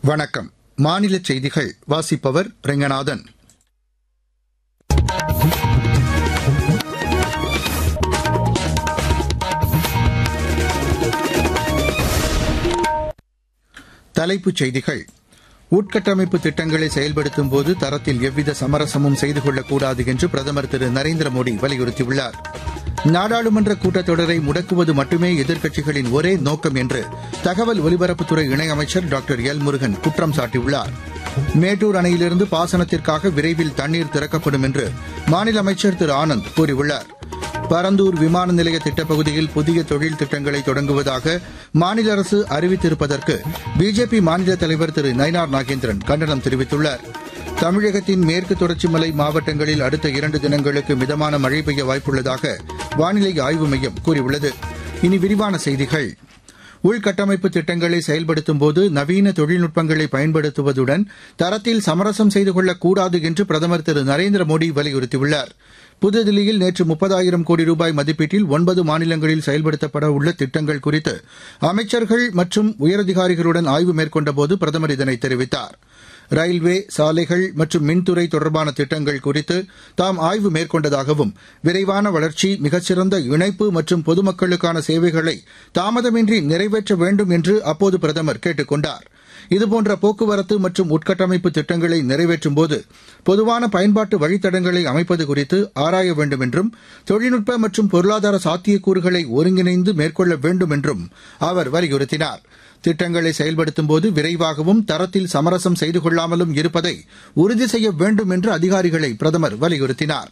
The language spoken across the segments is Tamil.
வணக்கம். மாநில செய்திகள் வாசிப்பவர் ரெங்கநாதன். தலைப்புச் செய்திகள். உட்கட்டமைப்பு திட்டங்களை செயல்படுத்தும் போது தரத்தில் எவ்வித சமரசமும் செய்து கொள்ளக்கூடாது என்று பிரதமர் திரு நரேந்திர மோடி வலியுறுத்தியுள்ளார். நாடாளுமன்ற கூட்டத்தொடரை முடக்குவது மட்டுமே எதிர்க்கட்சிகளின் ஒரே நோக்கம் என்று தகவல் ஒலிபரப்புத்துறை இணையமைச்சர் டாக்டர் எல் முருகன் குற்றம் சாட்டியுள்ளார். மேட்டூர் அணையிலிருந்து பாசனத்திற்காக விரைவில் தண்ணீர் திறக்கப்படும் என்று மாநில அமைச்சர் திரு ஆனந்த் கூறியுள்ளார். பரந்தூர் விமான நிலைய திட்டப்பகுதியில் புதிய தொழில் திட்டங்களை தொடங்குவதாக மாநில அரசு அறிவித்திருப்பதற்கு பிஜேபி மாநில தலைவர் திரு நயினார் நாகேந்திரன் கண்டனம் தெரிவித்துள்ளார். தமிழகத்தின் மேற்கு தொடர்ச்சி மலை மாவட்டங்களில் அடுத்த 2 தினங்களுக்கு மிதமான மழை பெய்ய வாய்ப்புள்ளதாக வானிலை ஆய்வு மையம் கூறியுள்ளது. இனி விரிவான செய்திகள். உள்கட்டமைப்பு திட்டங்களை செயல்படுத்தும்போது நவீன தொழில்நுட்பங்களை பயன்படுத்துவதுடன் தரத்தில் சமரசம் செய்து கொள்ளக்கூடாது என்று பிரதமர் திரு நரேந்திர மோடி வலியுறுத்தியுள்ளார். புதுதில்லியில் நேற்று 30,000 கோடி ரூபாய் மதிப்பீட்டில் 9 மாநிலங்களில் செயல்படுத்தப்பட உள்ள திட்டங்கள் குறித்து அமைச்சர்கள் மற்றும் உயரதிகாரிகளுடன் ஆய்வு மேற்கொண்டபோது பிரதமர் இதனை தெரிவித்தார். ரயில்வே, சாலைகள் மற்றும் மின்துறை தொடர்பான திட்டங்கள் குறித்து தாம் ஆய்வு மேற்கொண்டதாகவும், விரைவான வளர்ச்சி, மிகச்சிறந்த இணைப்பு மற்றும் பொதுமக்களுக்கான சேவைகளை தாமதமின்றி நிறைவேற்ற வேண்டும் என்று அப்போது பிரதமர் கேட்டுக் கொண்டார். இதுபோன்ற போக்குவரத்து மற்றும் உட்கட்டமைப்பு திட்டங்களை நிறைவேற்றும்போது பொதுவான பயன்பாட்டு வழித்தடங்களை அமைப்பது குறித்து ஆராய வேண்டும் என்றும், தொழில்நுட்ப மற்றும் பொருளாதார சாத்தியக்கூறுகளை ஒருங்கிணைந்து மேற்கொள்ள வேண்டும் என்றும் அவர் வலியுறுத்தினார். திட்டங்களை செயல்படுத்தும்போது விரைவாகவும் தரத்தில் சமரசம் செய்து கொள்ளாமலும் இருப்பதை உறுதி செய்ய வேண்டும் என்று அதிகாரிகளை பிரதமர் வலியுறுத்தினார்.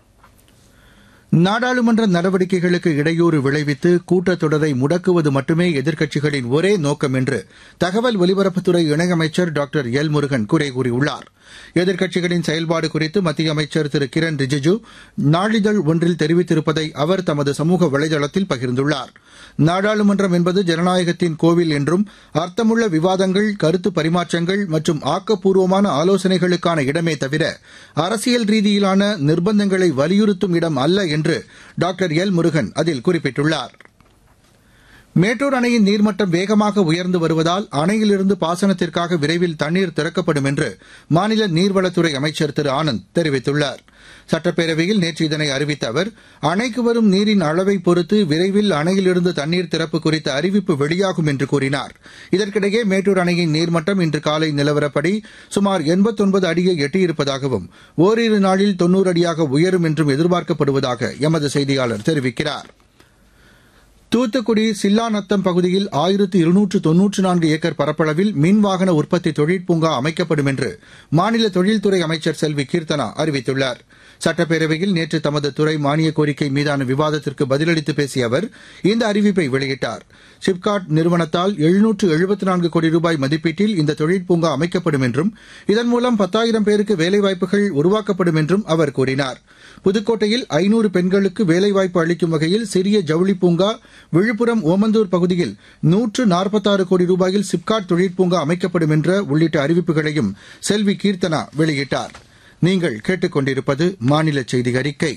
நாடாளுமன்ற நடவடிக்கைகளுக்கு இடையூறு விளைவித்து கூட்டத்தொடரை முடக்குவது மட்டுமே எதிர்க்கட்சிகளின் ஒரே நோக்கம் என்று தகவல் ஒலிபரப்புத்துறை இணையமைச்சர் டாக்டர் எல் முருகன் குறை கூறியுள்ளார். எதிர்க்கட்சிகளின் செயல்பாடு குறித்து மத்திய அமைச்சர் திரு கிரண் ரிஜிஜு நாளிதழ் ஒன்றில் தெரிவித்திருப்பதை அவர் தமது சமூக வலைதளத்தில் பகிர்ந்துள்ளார். நாடாளுமன்றம் என்பது ஜனநாயகத்தின் கோவில் என்றும், அர்த்தமுள்ள விவாதங்கள், கருத்து பரிமாற்றங்கள் மற்றும் ஆக்கப்பூர்வமான ஆலோசனைகளுக்கான இடமே தவிர அரசியல் ரீதியிலான நிர்பந்தங்களை வலியுறுத்தும் இடம் அல்ல என்று டாக்டர் எல் முருகன் அதில் குறிப்பிட்டுள்ளார். மேட்டூர் அணையின் நீர்மட்டம் வேகமாக உயர்ந்து வருவதால் அணையிலிருந்து பாசனத்திற்காக விரைவில் தண்ணீர் திறக்கப்படும் என்று மாநில நீர்வளத்துறை அமைச்சர் திரு ஆனந்த் தெரிவித்துள்ளார். சட்டப்பேரவையில் நேற்று இதனை அறிவித்த அவர், அணைக்கு வரும் நீரின் அளவை பொறுத்து விரைவில் அணையிலிருந்து தண்ணீர் திறப்பு குறித்த அறிவிப்பு வெளியாகும் என்று கூறினார். இதற்கிடையே மேட்டூர் அணையின் நீர்மட்டம் இன்று காலை நிலவரப்படி சுமார் 89 அடியை எட்டியிருப்பதாகவும், ஓரிரு நாளில் 90 அடியாக உயரும் என்றும் எதிர்பார்க்கப்படுவதாக எமது செய்தியாளர் தெரிவிக்கிறார். தூத்துக்குடி சில்லாநத்தம் பகுதியில் 1294 ஏக்கர் பரப்பளவில் மின்வாகன உற்பத்தி தொழிற்பூங்கா அமைக்கப்படும் என்று மாநில தொழில்துறை அமைச்சர் செல்வி கீர்த்தனா அறிவித்துள்ளார். சட்டப்பேரவையில் நேற்று தமது துறை மானிய கோரிக்கை மீதான விவாதத்திற்கு பதிலளித்து பேசிய அவர் இந்த அறிவிப்பை வெளியிட்டார். சிப்காட் நிறுவனத்தால் 774 கோடி ரூபாய் மதிப்பீட்டில் இந்த தொழிற்பூங்கா அமைக்கப்படும் என்றும், இதன் மூலம் 10,000 பேருக்கு வேலைவாய்ப்புகள் உருவாக்கப்படும் என்றும் அவர் கூறினார். புதுக்கோட்டையில் 500 பெண்களுக்கு வேலைவாய்ப்பு அளிக்கும் வகையில் சிறிய ஜவுளி பூங்கா, விழுப்புரம் ஓமந்தூர் பகுதியில் 146 கோடி ரூபாயில் சிப்காட் தொழிற்பூங்கா அமைக்கப்படும் என்ற உள்ளிட்ட அறிவிப்புகளையும் செல்வி கீர்த்தனா வெளியிட்டார். நீங்கள் கேட்டுக் கொண்டிருப்பது மாநில செய்தி அறிக்கை.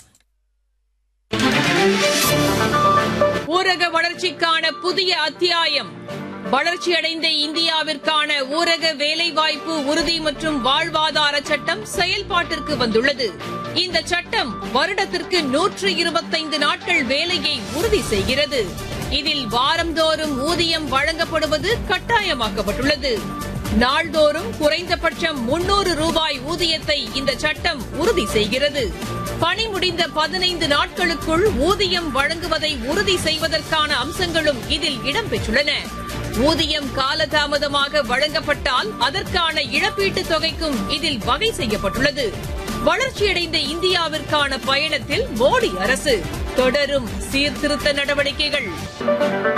ஊரக வளர்ச்சிக்கான புதிய அத்தியாயம். வளர்ச்சியடைந்த இந்தியாவிற்கான ஊரக வேலைவாய்ப்பு உறுதி மற்றும் வாழ்வாதார சட்டம் செயல்பாட்டிற்கு வந்துள்ளது. இந்த சட்டம் வருடத்திற்கு 125 நாட்கள் வேலையை உறுதி செய்கிறது. இதில் வாரந்தோறும் ஊதியம் வழங்கப்படுவது கட்டாயமாக்கப்பட்டுள்ளது. நாள்தோறும் குறைந்தபட்சம் 300 ரூபாய் ஊதியத்தை இந்த சட்டம் உறுதி செய்கிறது. பணி முடிந்த 15 நாட்களுக்குள் ஊதியம் வழங்குவதை உறுதி செய்வதற்கான அம்சங்களும் இதில் இடம்பெற்றுள்ளன. ஊதியம் காலதாமதமாக வழங்கப்பட்டால் அதற்கான இழப்பீட்டுத் தொகைக்கும் இதில் வகை செய்யப்பட்டுள்ளது. வளர்ச்சியடைந்த இந்தியாவிற்கான பயணத்தில் மோடி அரசு தொடரும் சீர்திருத்த நடவடிக்கைகள்.